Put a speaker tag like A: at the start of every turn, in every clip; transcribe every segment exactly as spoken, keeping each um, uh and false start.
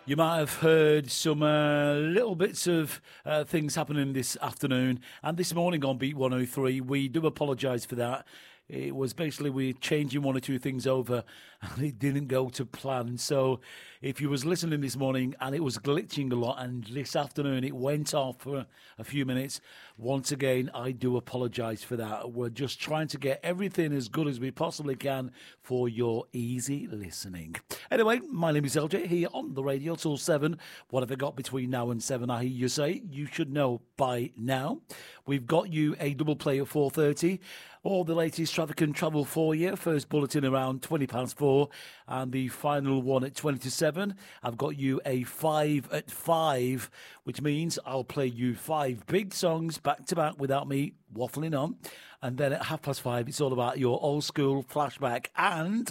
A: You might have heard some uh, little bits of uh, things happening this afternoon and this morning on Beat one oh three. We do apologise for that. It was basically we're changing one or two things over and it didn't go to plan. So if you was listening this morning and it was glitching a lot and this afternoon it went off for a few minutes, once again, I do apologise for that. We're just trying to get everything as good as we possibly can for your easy listening. Anyway, my name is L J here on the radio till seven. What have I got between now and seven? I hear you say. You should know by now. We've got you a double play at four thirty. All the latest traffic and travel for you. First bulletin around twenty past four and the final one at twenty to seven. I've got you a five at five, which means I'll play you five big songs back to back without me waffling on. And then at half past five, it's all about your old school flashback. And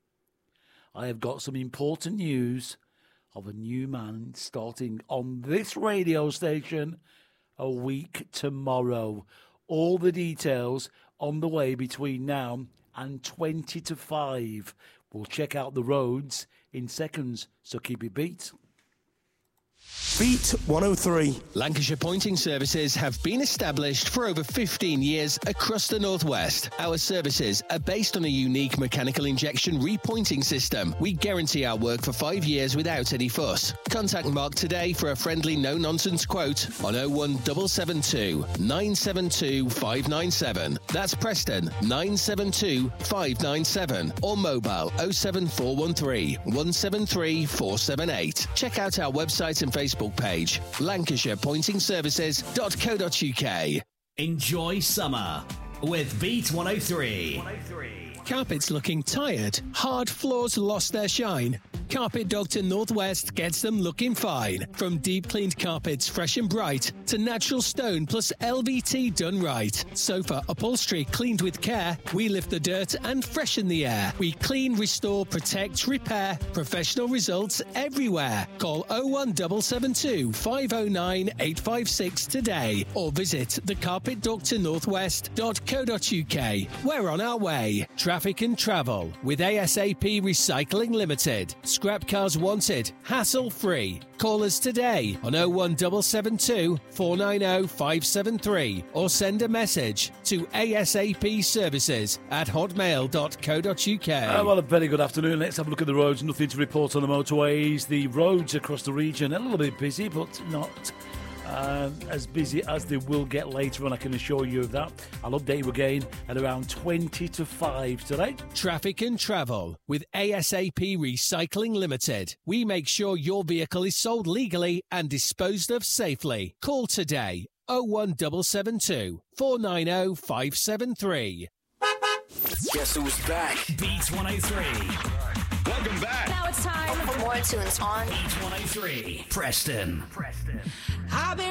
A: I have got some important news of a new man starting on this radio station a week tomorrow. All the details on the way between now and twenty to five. We'll check out the roads in seconds, so keep it beat.
B: Beat one oh three.
C: Lancashire Pointing Services have been established for over fifteen years across the Northwest. Our services are based on a unique mechanical injection repointing system. We guarantee our work for five years without any fuss. Contact Mark today for a friendly no-nonsense quote on oh one seven seven two, nine seven two, five nine seven. That's Preston nine seven two, five nine seven or mobile oh seven four one three, one seven three, four seven eight. Check out our website and Facebook page, lancashire pointing services dot co dot uk.
D: Enjoy summer with Beat one oh three.
E: Carpets looking tired? Hard floors lost their shine? Carpet Doctor Northwest gets them looking fine. From deep cleaned carpets fresh and bright to natural stone plus L V T done right. Sofa upholstery cleaned with care. We lift the dirt and freshen the air. We clean, restore, protect, repair. Professional results everywhere. Call oh one seven seven two, five oh nine, eight five six today or visit the carpet doctor northwest dot co dot uk. We're on our way. Traffic and travel with A S A P Recycling Limited. Scrap cars wanted, hassle-free. Call us today on oh one seven seven two, four nine oh, five seven three or send a message to asapservices at hotmail dot co dot uk.
A: Uh, well, a very good afternoon. Let's have a look at the roads. Nothing to report on the motorways. The roads across the region, a little bit busy, but not Um, as busy as they will get later on, I can assure you of that. I'll update you again at around twenty to five today.
E: Traffic and travel with A S A P Recycling Limited. We make sure your vehicle is sold legally and disposed of safely. Call today oh one seven seven two, four nine oh, five seven three.
B: Guess who's back?
D: Beat one oh three.
B: Welcome back.
F: Now it's time for more tunes on
D: Beat one oh three. Preston.
F: I've been